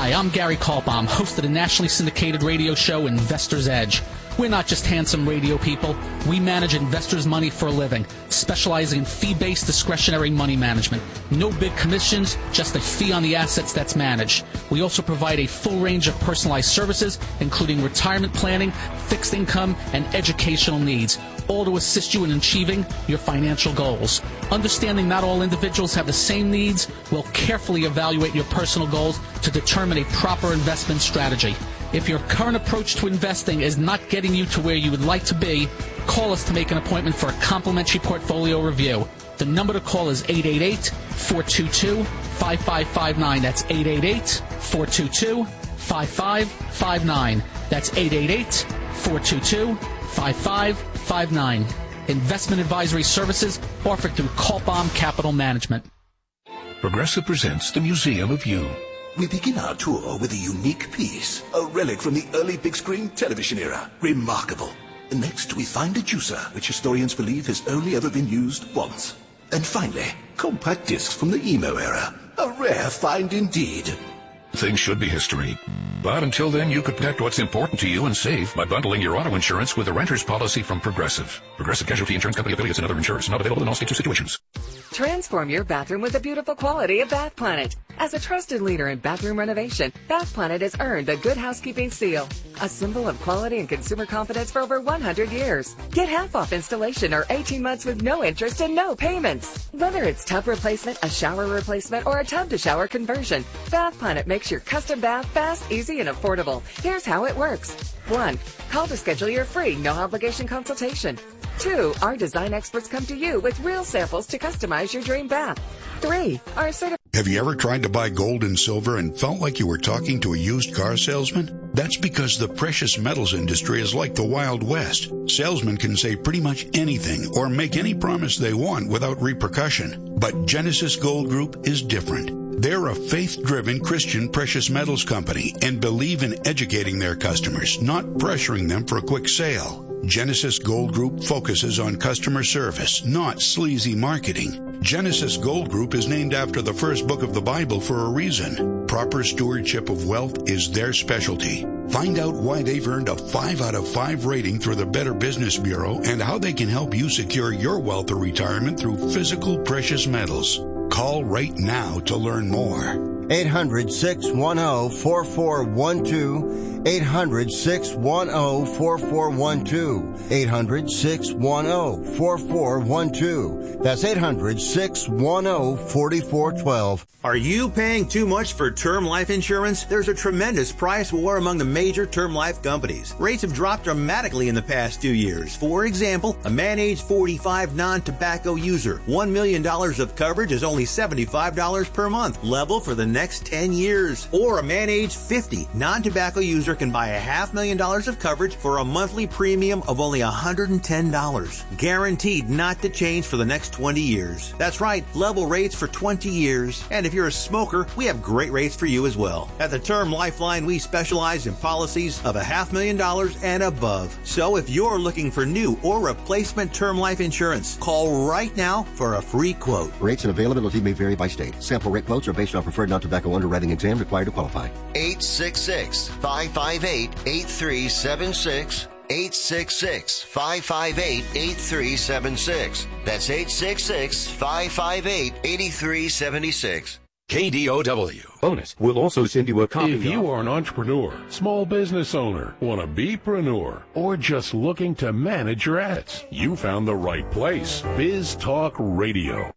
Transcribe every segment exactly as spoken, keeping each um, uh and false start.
Hi, I'm Gary Kaltbaum, host of the nationally syndicated radio show Investor's Edge. We're not just handsome radio people. We manage investors' money for a living, specializing in fee-based discretionary money management. No big commissions, just a fee on the assets that's managed. We also provide a full range of personalized services, including retirement planning, fixed income, and educational needs, all to assist you in achieving your financial goals. Understanding not all individuals have the same needs, we'll carefully evaluate your personal goals to determine a proper investment strategy. If your current approach to investing is not getting you to where you would like to be, call us to make an appointment for a complimentary portfolio review. The number to call is eight eight eight, four two two, five five five nine. That's eight eight eight, four two two, five five five nine. That's eight eight eight, four two two, five five five nine. Investment advisory services offered through Kaltbaum Capital Management. Progressive presents the Museum of You. We begin our tour with a unique piece, a relic from the early big-screen television era. Remarkable. Next, we find a juicer, which historians believe has only ever been used once. And finally, compact discs from the emo era. A rare find indeed. Things should be history. But until then, you could protect what's important to you and save by bundling your auto insurance with a renter's policy from Progressive. Progressive Casualty Insurance Company affiliates and other insurers. Not available in all states or situations. Transform your bathroom with the beautiful quality of Bath Planet. As a trusted leader in bathroom renovation, Bath Planet has earned the Good Housekeeping seal, a symbol of quality and consumer confidence for over one hundred years. Get half off installation or eighteen months with no interest and no payments. Whether it's tub replacement, a shower replacement, or a tub-to-shower conversion, Bath Planet makes your custom bath fast, easy, and affordable. Here's how it works. One, call to schedule your free, no-obligation consultation. Two, our design experts come to you with real samples to customize your dream bath. Three, our certified... Have you ever tried to buy gold and silver and felt like you were talking to a used car salesman? That's because the precious metals industry is like the Wild West. Salesmen can say pretty much anything or make any promise they want without repercussion. But Genesis Gold Group is different. They're a faith-driven Christian precious metals company and believe in educating their customers, not pressuring them for a quick sale. Genesis Gold Group focuses on customer service, not sleazy marketing. Genesis Gold Group is named after the first book of the Bible for a reason. Proper stewardship of wealth is their specialty. Find out why they've earned a five out of five rating through the Better Business Bureau and how they can help you secure your wealth or retirement through physical precious metals. Call right now to learn more. eight hundred, six one zero, four four one two. eight hundred, six one zero, four four one two. eight hundred, six one zero, four four one two. That's eight hundred, six one zero, four four one two. Are you paying too much for term life insurance? There's a tremendous price war among the major term life companies. Rates have dropped dramatically in the past two years. For example, a man age forty-five non-tobacco user, one million dollars of coverage is only seventy-five dollars per month, level for the next ten years. Or a man age fifty non-tobacco user can buy a half million dollars of coverage for a monthly premium of only one hundred ten dollars. Guaranteed not to change for the next twenty years. That's right, level rates for twenty years. And if you're a smoker, we have great rates for you as well. At the Term Lifeline, we specialize in policies of a half million dollars and above. So if you're looking for new or replacement term life insurance, call right now for a free quote. Rates and availability may vary by state. Sample rate quotes are based on preferred non-tobacco underwriting exam required to qualify. eight six six, five five eight, eight three seven six. eight six six, five five eight, eight three seven six. That's eight six six, five five eight, eight three seven six. K D O W. Bonus. We'll also send you a copy. If you are an entrepreneur, small business owner, want to be-preneur, or just looking to manage your assets, you found the right place. Biz Talk Radio.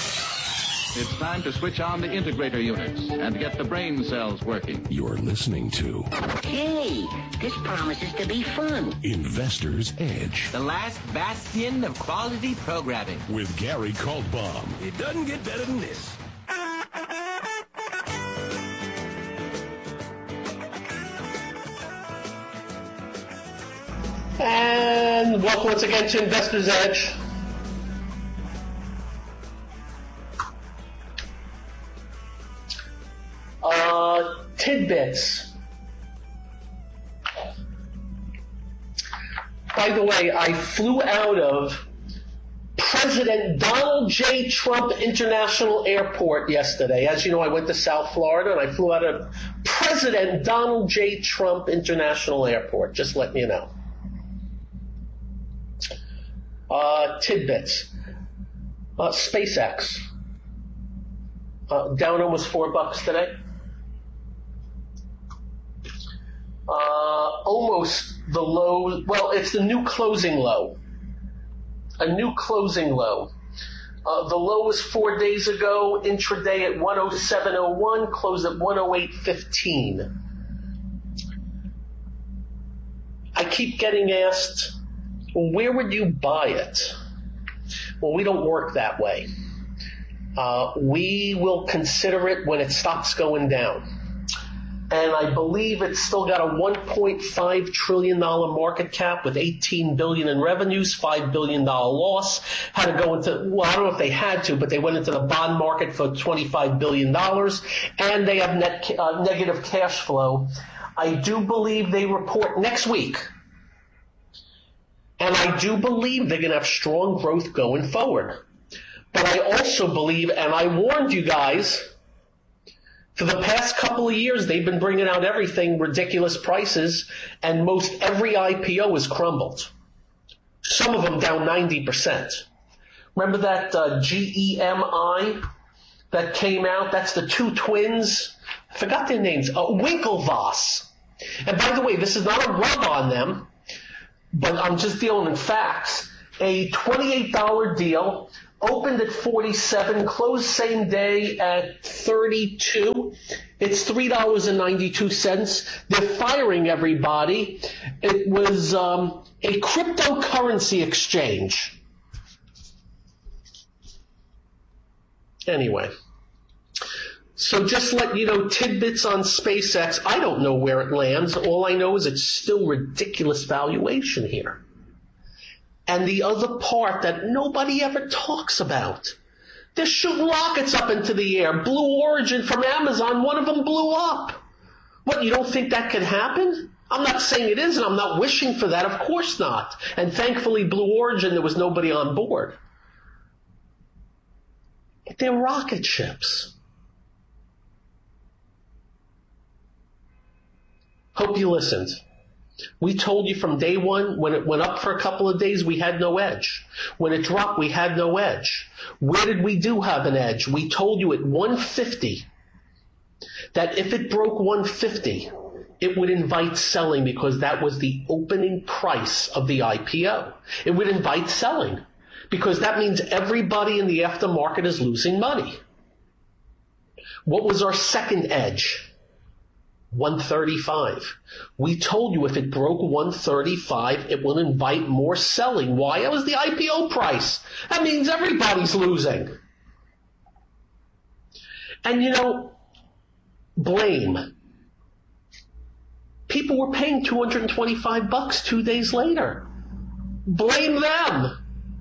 It's time to switch on the integrator units and get the brain cells working. You're listening to... Hey, this promises to be fun. Investor's Edge. The last bastion of quality programming. With Gary Kaltbaum. It doesn't get better than this. And welcome once again to Investor's Edge. Uh, tidbits. By the way, I flew out of President Donald J. Trump International Airport yesterday. As you know, I went to South Florida and I flew out of President Donald J. Trump International Airport. Just letting you know. Uh, tidbits. Uh, SpaceX. Uh, down almost four bucks today. Uh, almost the low. Well, it's the new closing low. A new closing low. Uh, the low was four days ago, intraday at one oh seven oh one, closed at one oh eight fifteen. I keep getting asked, well, where would you buy it? Well, we don't work that way. Uh, we will consider it when it stops going down. And I believe it's still got a one point five trillion dollars market cap with eighteen billion dollars in revenues, five billion dollars loss. Had to go into, well, I don't know if they had to, but they went into the bond market for twenty-five billion dollars, and they have net uh, negative cash flow. I do believe they report next week. And I do believe they're going to have strong growth going forward. But I also believe, and I warned you guys, for the past couple of years, they've been bringing out everything, ridiculous prices, and most every I P O has crumbled. Some of them down ninety percent. Remember that uh, G E M I that came out? That's the two twins. I forgot their names. Uh, Winklevoss. And by the way, this is not a rub on them, but I'm just dealing in facts. A twenty-eight dollars deal. Opened at forty-seven, closed same day at thirty-two. It's three dollars and ninety-two cents. They're firing everybody. It was um, a cryptocurrency exchange. Anyway, so just let you know, tidbits on SpaceX. I don't know where it lands. All I know is it's still ridiculous valuation here. And the other part that nobody ever talks about, they're shooting rockets up into the air. Blue Origin from Amazon, one of them blew up. What, you don't think that could happen? I'm not saying it is, and I'm not wishing for that. Of course not. And thankfully, Blue Origin, there was nobody on board. But they're rocket ships. Hope you listened. We told you from day one, when it went up for a couple of days, we had no edge. When it dropped, we had no edge. Where did we do have an edge? We told you at one fifty that if it broke one fifty, it would invite selling because that was the opening price of the I P O. It would invite selling because that means everybody in the aftermarket is losing money. What was our second edge? one thirty-five. We told you if it broke one thirty-five, it will invite more selling. Why? It was the I P O price. That means everybody's losing. And you know, blame. People were paying two hundred twenty-five bucks two days later. Blame them.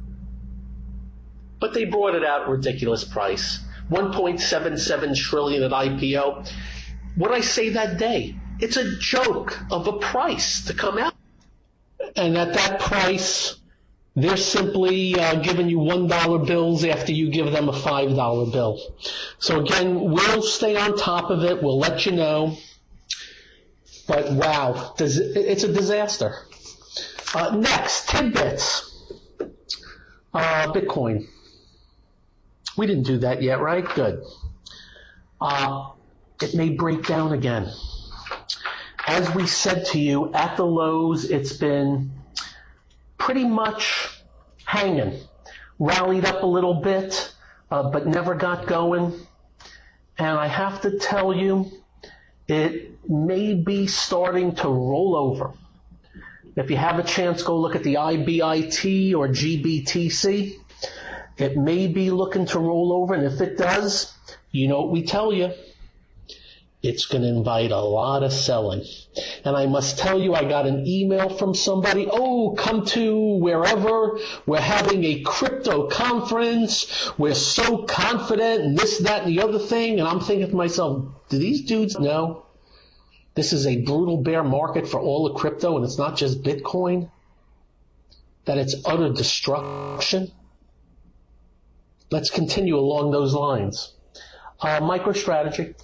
But they brought it out ridiculous price. one point seven seven trillion at I P O. What did I say that day? It's a joke of a price to come out. And at that price, they're simply uh, giving you one dollar bills after you give them a five dollar bill. So again, we'll stay on top of it. We'll let you know. But wow, it's a disaster. Uh, next, tidbits. Uh, Bitcoin. We didn't do that yet, right? Good. Uh, It may break down again. As we said to you, at the lows, it's been pretty much hanging. Rallied up a little bit, uh, but never got going. And I have to tell you, it may be starting to roll over. If you have a chance, go look at the I B I T or G B T C. It may be looking to roll over, and if it does, you know what we tell you. It's going to invite a lot of selling. And I must tell you, I got an email from somebody, oh, come to wherever, we're having a crypto conference, we're so confident, and this, that, and the other thing. And I'm thinking to myself, do these dudes know this is a brutal bear market for all of crypto, and it's not just Bitcoin? That it's utter destruction? let's continue along those lines. Uh, MicroStrategy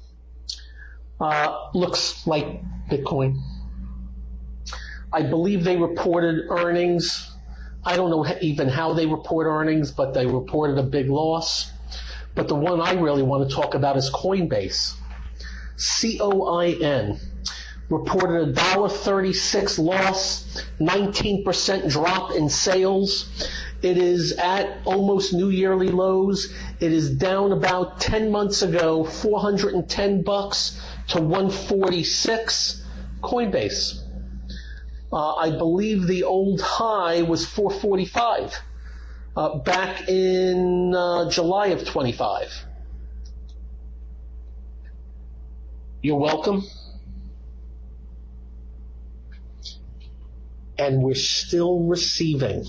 uh, looks like Bitcoin. I believe they reported earnings. I don't know even how they report earnings, but they reported a big loss. But the one I really want to talk about is Coinbase. C O I N reported a one dollar thirty-six loss, nineteen percent drop in sales. It is at almost new yearly lows. It is down about ten months ago, four hundred ten bucks to one forty-six. Coinbase. Uh, I believe the old high was four forty-five uh, back in uh, July of twenty-five. You're welcome. And we're still receiving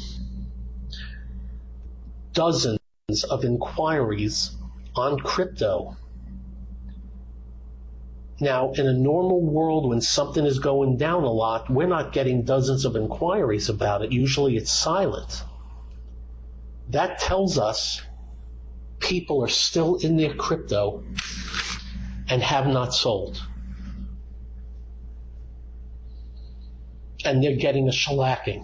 dozens of inquiries on crypto. Now, in a normal world, when something is going down a lot, we're not getting dozens of inquiries about it. Usually it's silent. That tells us people are still in their crypto and have not sold. And they're getting a shellacking.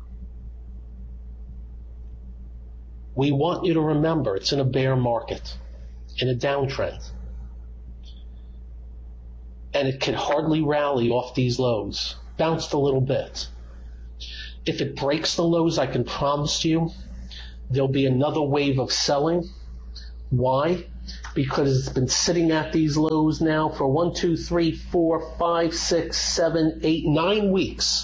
We want you to remember it's in a bear market, in a downtrend. And it can hardly rally off these lows. Bounced a little bit. If it breaks the lows, I can promise you there'll be another wave of selling. Why? Because it's been sitting at these lows now for one, two, three, four, five, six, seven, eight, nine weeks.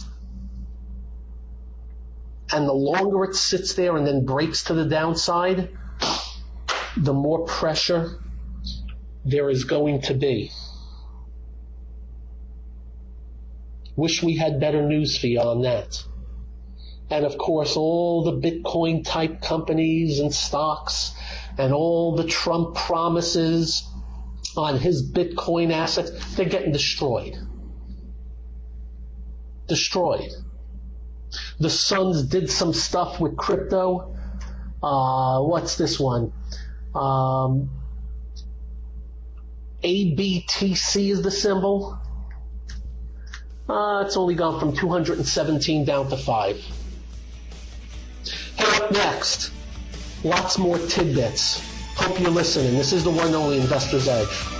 And the longer it sits there and then breaks to the downside, the more pressure there is going to be. Wish we had better news for you on that. And of course, all the Bitcoin type companies and stocks and all the Trump promises on his Bitcoin assets, they're getting destroyed. Destroyed. The Suns did some stuff with crypto. Uh, what's this one? Um, A B T C is the symbol. Uh, it's only gone from two hundred seventeen down to five. Hey, up next, lots more tidbits. Hope you're listening. This is the one and only Investor's Edge.